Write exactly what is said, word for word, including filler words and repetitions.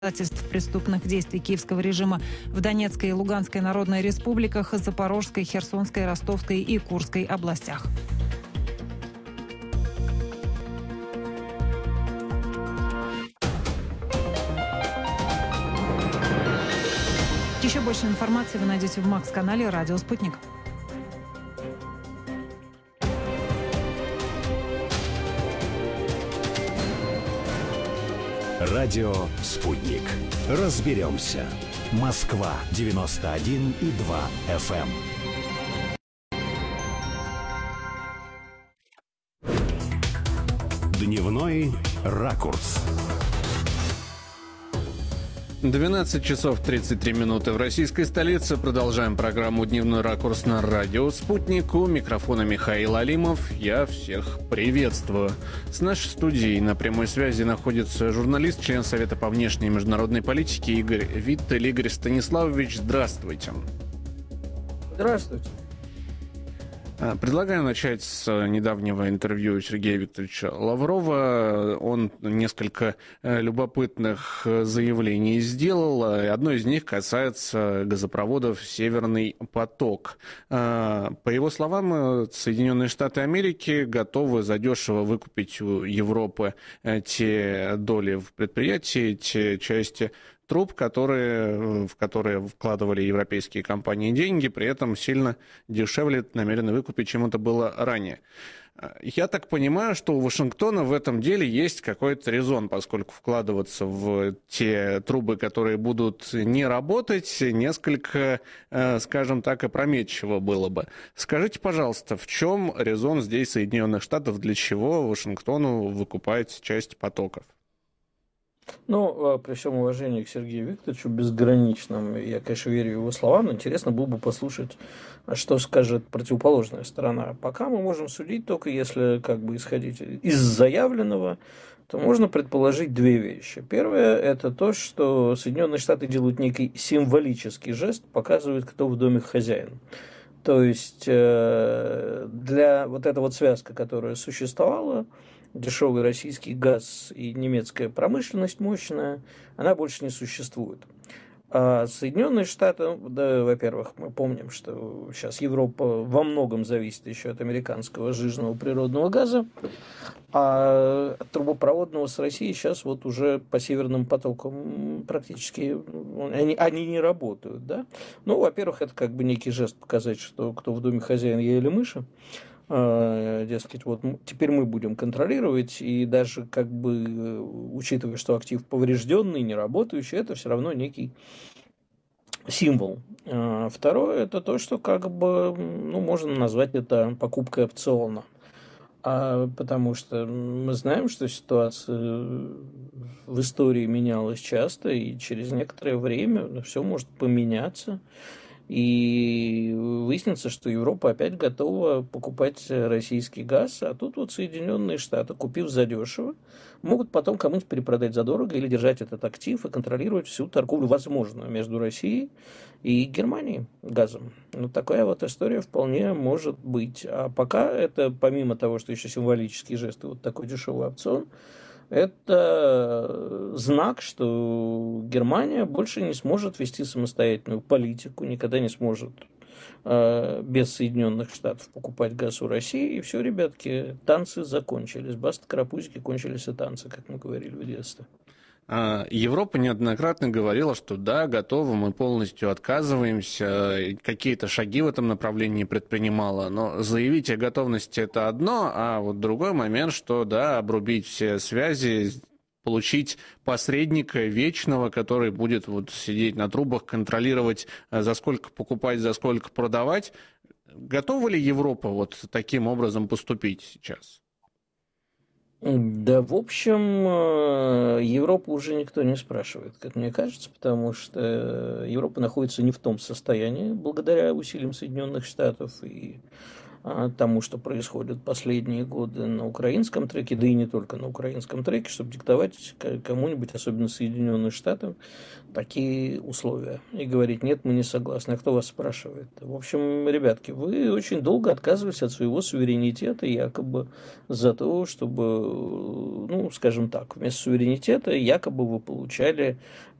доказательств преступных действий киевского режима в Донецкой и Луганской народной республиках, Запорожской, Херсонской, Ростовской и Курской областях. Еще больше информации вы найдете в Макс-канале «Радио Спутник». Радио «Спутник». Разберемся. Москва девяносто один и два эф эм. Дневной ракурс. двенадцать часов тридцать три минуты в российской столице. Продолжаем программу «Дневной ракурс» на радио «Спутник». У микрофона Михаил Алимов. Я всех приветствую. С нашей студией на прямой связи находится журналист, член Совета по внешней и международной политике Игорь Виттель. Игорь Станиславович, здравствуйте. Здравствуйте. Предлагаю начать с недавнего интервью Сергея Викторовича Лаврова. Он несколько любопытных заявлений сделал. Одно из них касается газопроводов «Северный поток». По его словам, Соединенные Штаты Америки готовы задешево выкупить у Европы те доли в предприятии, те части труб, которые, в которые вкладывали европейские компании деньги, при этом сильно дешевле намерены выкупить, чем это было ранее. Я так понимаю, что у Вашингтона в этом деле есть какой-то резон, поскольку вкладываться в те трубы, которые будут не работать, несколько, скажем так, опрометчиво было бы. Скажите, пожалуйста, в чем резон здесь Соединенных Штатов, для чего Вашингтону выкупать часть потоков? Ну, при всем уважении к Сергею Викторовичу безграничном, я, конечно, верю его словам, но интересно было бы послушать, что скажет противоположная сторона. Пока мы можем судить только если как бы исходить из заявленного, то можно предположить две вещи. Первое – это то, что Соединенные Штаты делают некий символический жест, показывают, кто в доме хозяин. То есть для вот эта вот связка, которая существовала, дешевый российский газ и немецкая промышленность мощная, она больше не существует. А Соединенные Штаты, да, во-первых, мы помним, что сейчас Европа во многом зависит еще от американского сжиженного природного газа, а трубопроводного с Россией сейчас вот уже по северным потокам практически они, они не работают. Да? Ну, во-первых, это как бы некий жест показать, что кто в доме хозяин, я или мыши. Дескать, вот теперь мы будем контролировать, и даже как бы учитывая, что актив поврежденный, не работающий, это все равно некий символ. Второе, это то, что как бы, ну, можно назвать это покупкой опциона. А, потому что мы знаем, что ситуация в истории менялась часто, и через некоторое время все может поменяться. И выяснится, что Европа опять готова покупать российский газ, а тут вот Соединенные Штаты, купив задешево, могут потом кому-нибудь перепродать задорого или держать этот актив и контролировать всю торговлю возможную между Россией и Германией газом. Ну, такая вот история вполне может быть. А пока это, помимо того, что еще символический жест и вот такой дешевый опцион, это знак, что Германия больше не сможет вести самостоятельную политику, никогда не сможет э, без Соединенных Штатов покупать газ у России. И все, ребятки, танцы закончились. Баста, карапузики, кончились и танцы, как мы говорили в детстве. Европа неоднократно говорила, что да, готовы, мы полностью отказываемся, какие-то шаги в этом направлении предпринимала, но заявить о готовности это одно, а вот другой момент, что да, обрубить все связи, получить посредника вечного, который будет вот сидеть на трубах, контролировать, за сколько покупать, за сколько продавать. Готова ли Европа вот таким образом поступить сейчас? Да, в общем, Европу уже никто не спрашивает, как мне кажется, потому что Европа находится не в том состоянии, благодаря усилиям Соединенных Штатов и тому, что происходит последние годы на украинском треке, да и не только на украинском треке, чтобы диктовать кому-нибудь, особенно Соединенным Штатам, такие условия. И говорить, нет, мы не согласны. А кто вас спрашивает? В общем, ребятки, вы очень долго отказывались от своего суверенитета, якобы за то, чтобы, ну, скажем так, вместо суверенитета якобы вы получали